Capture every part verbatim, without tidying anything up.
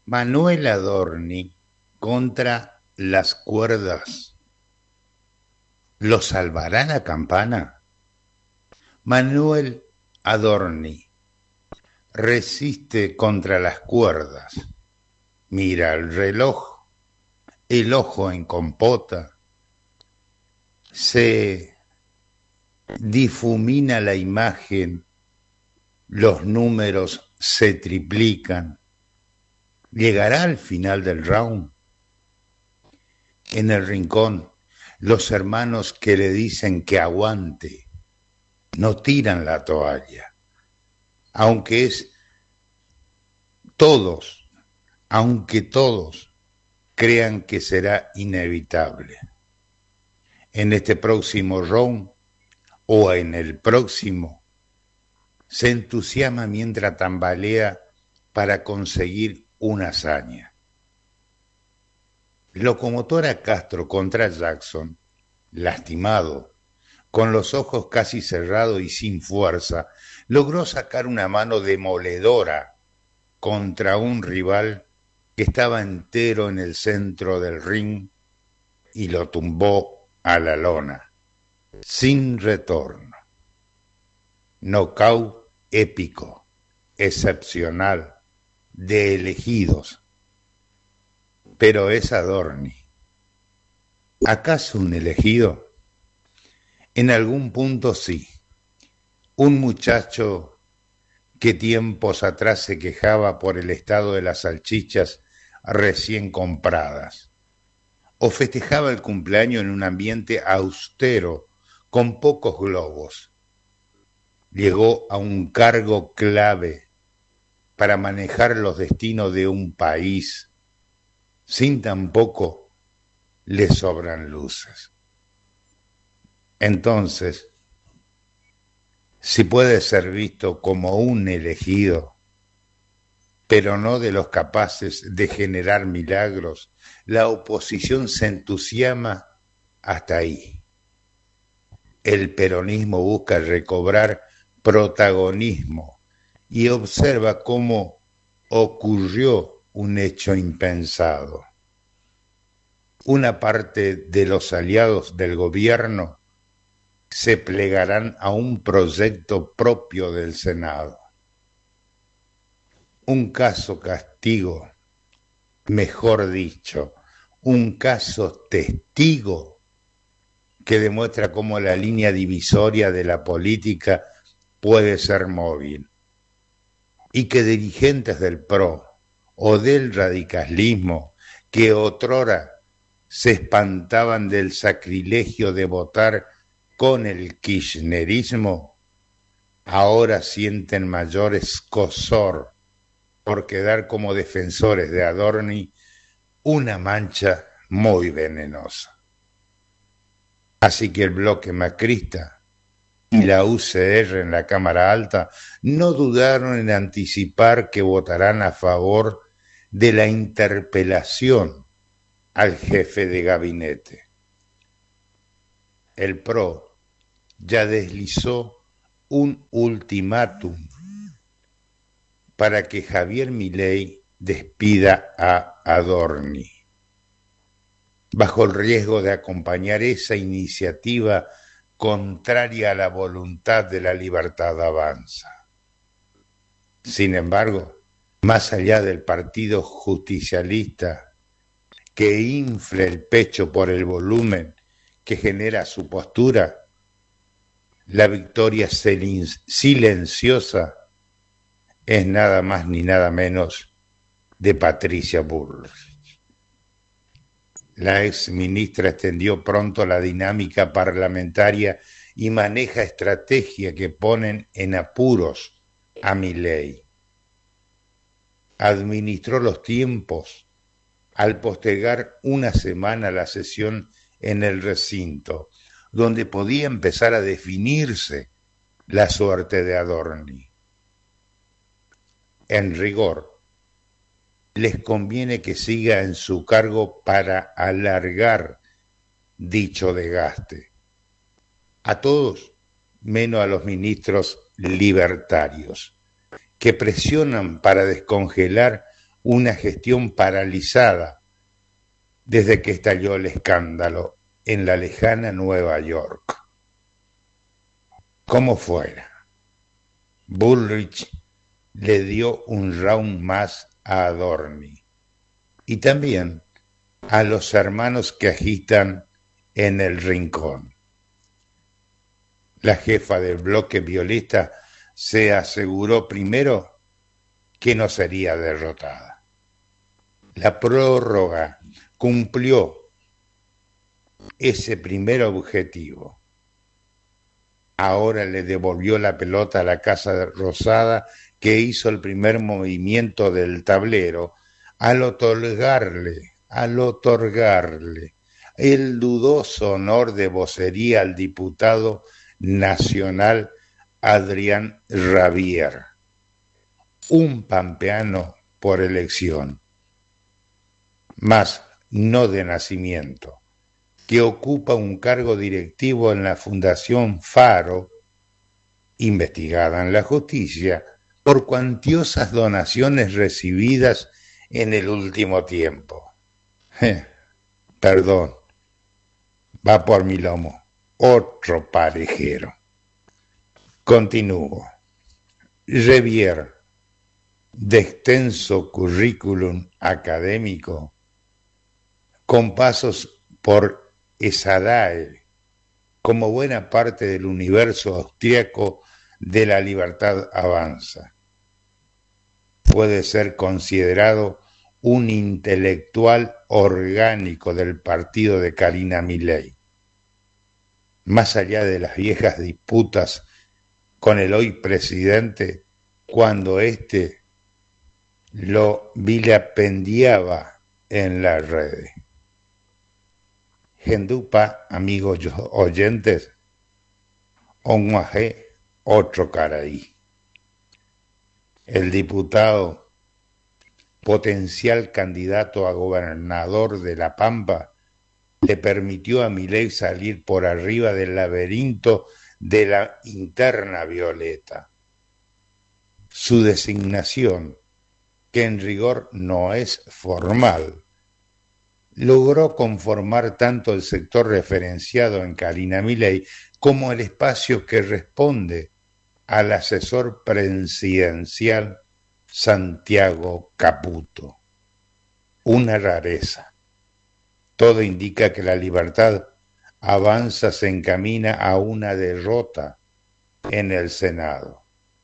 Manuel Adorni contra las cuerdas. ¿Lo salvará la campana? Manuel Adorni resiste contra las cuerdas. Mira el reloj, el ojo en compota. Se difumina la imagen, los números se triplican. ¿Llegará al final del round? En el rincón, los hermanos que le dicen que aguante no tiran la toalla, aunque es todos, aunque todos crean que será inevitable. En este próximo round o en el próximo, se entusiasma mientras tambalea para conseguir una hazaña. Locomotora Castro contra Jackson, lastimado, con los ojos casi cerrados y sin fuerza, logró sacar una mano demoledora contra un rival que estaba entero en el centro del ring y lo tumbó a la lona, sin retorno. Nocaut épico, excepcional, de elegidos. Pero es Adorni. ¿Acaso un elegido? En algún punto sí. Un muchacho que tiempos atrás se quejaba por el estado de las salchichas recién compradas, o festejaba el cumpleaños en un ambiente austero, con pocos globos. Llegó a un cargo clave para manejar los destinos de un país, sin tampoco le sobran luces. Entonces, si puede ser visto como un elegido, pero no de los capaces de generar milagros, la oposición se entusiasma hasta ahí. El peronismo busca recobrar protagonismo y observa cómo ocurrió un hecho impensado. Una parte de los aliados del gobierno se plegarán a un proyecto propio del Senado. Un caso castigo, mejor dicho, un caso testigo que demuestra cómo la línea divisoria de la política puede ser móvil y que dirigentes del P R O o del radicalismo que otrora se espantaban del sacrilegio de votar con el kirchnerismo, ahora sienten mayor escozor por quedar como defensores de Adorni, una mancha muy venenosa. Así que el bloque macrista y la U C R en la Cámara Alta no dudaron en anticipar que votarán a favor de la interpelación al jefe de gabinete. El P R O ya deslizó un ultimátum para que Javier Milei despida a Adorni, bajo el riesgo de acompañar esa iniciativa contraria a la voluntad de la Libertad Avanza. Sin embargo, más allá del partido justicialista que infla el pecho por el volumen que genera su postura, la victoria silenciosa es nada más ni nada menos de Patricia Bullrich. La ex ministra extendió pronto la dinámica parlamentaria y maneja estrategias que ponen en apuros a Milei. Administró los tiempos al postergar una semana la sesión en el recinto, donde podía empezar a definirse la suerte de Adorni. En rigor, les conviene que siga en su cargo para alargar dicho desgaste. A todos, menos a los ministros libertarios, que presionan para descongelar una gestión paralizada desde que estalló el escándalo en la lejana Nueva York. Como fuera, Bullrich le dio un round más a Adorni y también a los hermanos que agitan en el rincón. La jefa del bloque violeta se aseguró primero que no sería derrotada. La prórroga cumplió ese primer objetivo. Ahora le devolvió la pelota a la Casa Rosada, que hizo el primer movimiento del tablero al otorgarle, al otorgarle el dudoso honor de vocería al diputado nacional Adrián Rabier, un pampeano por elección, mas no de nacimiento, que ocupa un cargo directivo en la Fundación Faro, investigada en la justicia por cuantiosas donaciones recibidas en el último tiempo. Eh, perdón, va por mi lomo, otro parejero. Continúo. Revier, de extenso currículum académico, con pasos por Esadae, como buena parte del universo austríaco de La Libertad Avanza. Puede ser considerado un intelectual orgánico del partido de Karina Milei. Más allá de las viejas disputas con el hoy presidente, cuando éste lo vilipendiaba en las redes. Gendupa, amigos oyentes, onguajé otro caraí. El diputado, potencial candidato a gobernador de La Pampa, le permitió a Milei salir por arriba del laberinto de la interna violeta. Su designación, que en rigor no es formal, logró conformar tanto el sector referenciado en Karina Milei como el espacio que responde al asesor presidencial Santiago Caputo. Una rareza. Todo indica que La Libertad Avanza se encamina a una derrota en el Senado.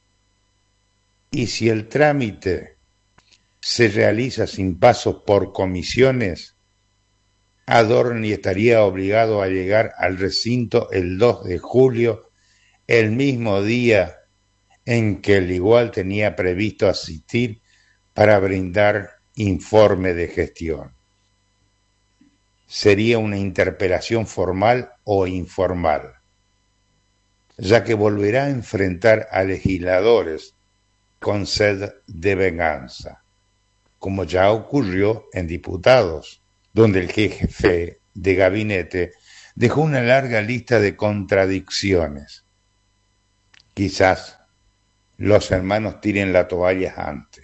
Y si el trámite se realiza sin pasos por comisiones, Adorni estaría obligado a llegar al recinto el dos de julio, el mismo día en que el igual tenía previsto asistir para brindar informe de gestión. Sería una interpelación formal o informal, ya que volverá a enfrentar a legisladores con sed de venganza, como ya ocurrió en diputados, donde el jefe de gabinete dejó una larga lista de contradicciones. Quizás los hermanos tiren la toalla antes,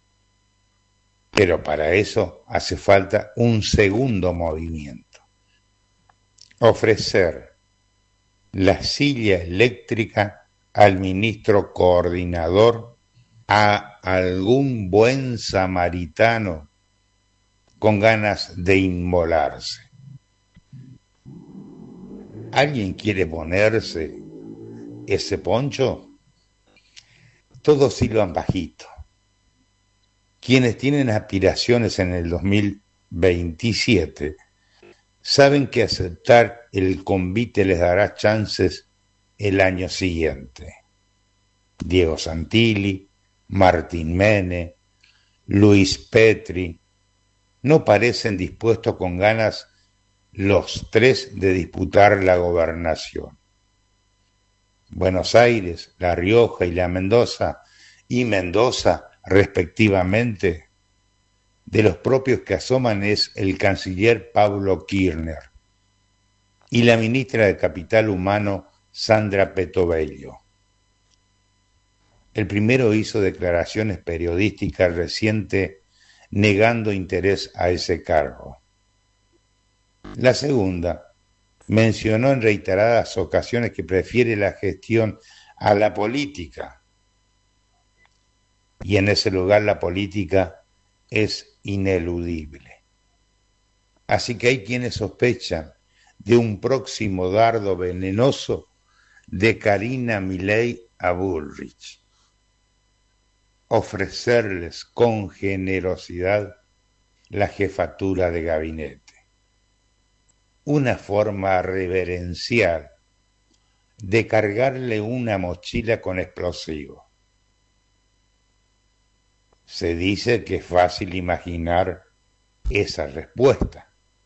pero para eso hace falta un segundo movimiento. Ofrecer la silla eléctrica al ministro coordinador, a algún buen samaritano con ganas de inmolarse. ¿Alguien quiere ponerse ese poncho? Todos silban bajito. Quienes tienen aspiraciones en el dos mil veintisiete saben que aceptar el convite les dará chances el año siguiente. Diego Santilli, Martín Mene, Luis Petri, no parecen dispuestos con ganas los tres de disputar la gobernación. Buenos Aires, La Rioja y La Mendoza, y Mendoza respectivamente, de los propios que asoman es el canciller Pablo Kirchner y la ministra de Capital Humano Sandra Petovello. El primero hizo declaraciones periodísticas recientes negando interés a ese cargo. La segunda, mencionó en reiteradas ocasiones que prefiere la gestión a la política, y en ese lugar la política es ineludible. Así que hay quienes sospechan de un próximo dardo venenoso de Karina Milei a Bullrich. Ofrecerles con generosidad la jefatura de gabinete. Una forma reverencial de cargarle una mochila con explosivos. Se dice que es fácil imaginar esa respuesta.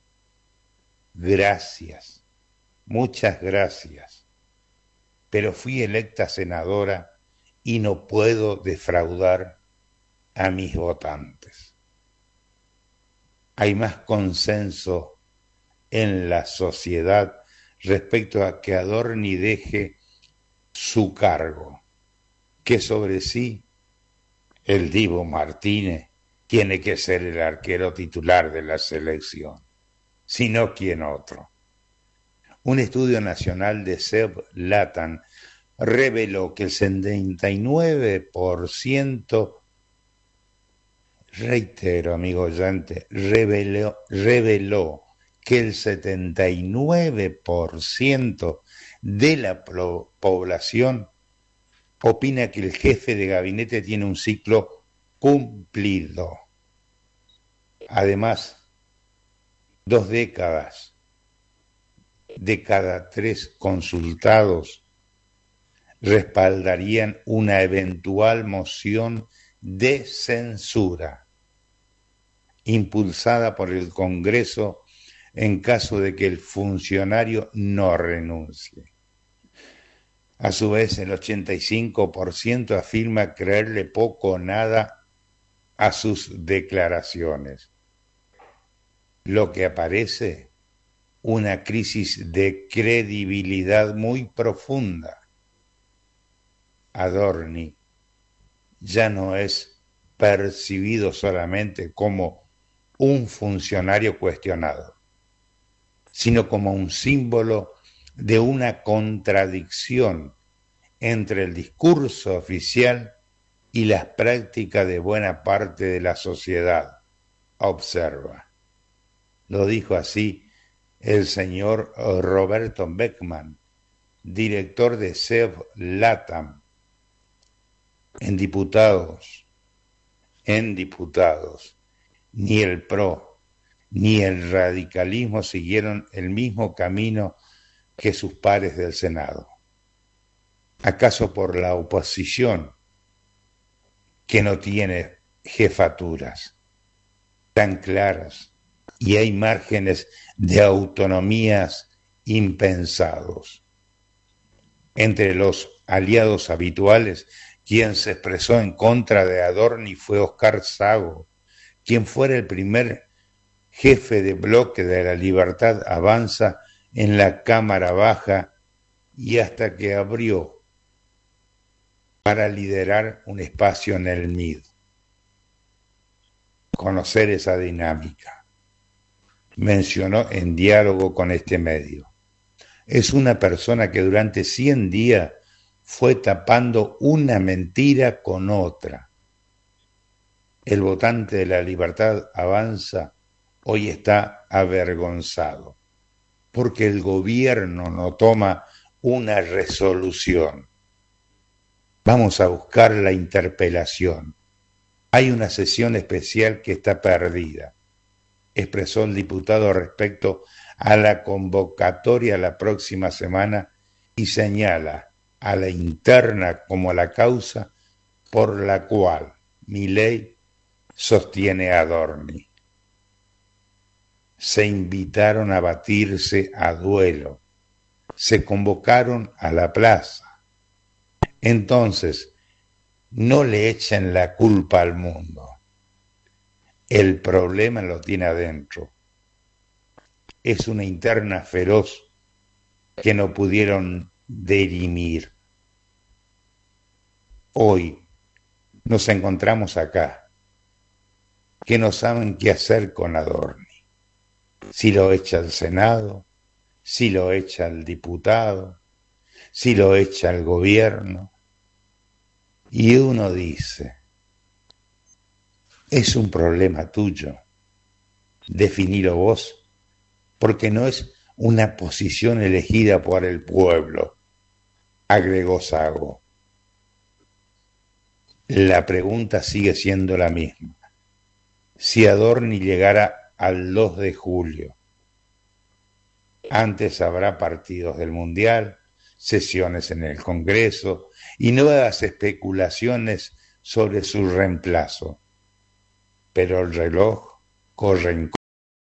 Gracias, muchas gracias, pero fui electa senadora y no puedo defraudar a mis votantes. Hay más consenso en la sociedad respecto a que Adorni deje su cargo, que sobre sí el Divo Martínez tiene que ser el arquero titular de la selección, sino quién otro. Un estudio nacional de S E B LATAM reveló que el setenta y nueve por ciento, reitero amigo oyente, reveló, reveló que el setenta y nueve por ciento de la población opina que el jefe de gabinete tiene un ciclo cumplido. Además, dos décadas de cada tres consultados respaldarían una eventual moción de censura impulsada por el Congreso en caso de que el funcionario no renuncie. A su vez, el ochenta y cinco por ciento afirma creerle poco o nada a sus declaraciones, lo que aparece una crisis de credibilidad muy profunda. Adorni ya no es percibido solamente como un funcionario cuestionado, sino como un símbolo de una contradicción entre el discurso oficial y las prácticas de buena parte de la sociedad, observa. Lo dijo así el señor Roberto Beckman, director de S E B LATAM. En diputados, en diputados, ni el P R O ni el radicalismo siguieron el mismo camino que sus pares del Senado. ¿Acaso por la oposición, que no tiene jefaturas tan claras y hay márgenes de autonomías impensados? Entre los aliados habituales, quien se expresó en contra de Adorni fue Oscar Sago, quien fuera el primer jefe de bloque de la Libertad Avanza en la Cámara Baja y hasta que abrió para liderar un espacio en el M I D. Conocer esa dinámica. Mencionó en diálogo con este medio. Es una persona que durante cien días fue tapando una mentira con otra. El votante de la Libertad Avanza hoy está avergonzado porque el gobierno no toma una resolución. Vamos a buscar la interpelación. Hay una sesión especial que está perdida, expresó el diputado respecto a la convocatoria la próxima semana y señala a la interna como la causa por la cual Milei sostiene a Adorni. Se invitaron a batirse a duelo, se convocaron a la plaza. Entonces, no le echen la culpa al mundo. El problema lo tiene adentro. Es una interna feroz que no pudieron dirimir. Hoy nos encontramos acá, que no saben qué hacer con Adorni. Si lo echa el Senado, si lo echa el diputado, si lo echa el gobierno. Y uno dice, es un problema tuyo, definilo vos, porque no es una posición elegida por el pueblo, agregó Sago. La pregunta sigue siendo la misma. Si Adorni llegara al dos de julio, antes habrá partidos del Mundial, sesiones en el Congreso y nuevas especulaciones sobre su reemplazo. Pero el reloj corre en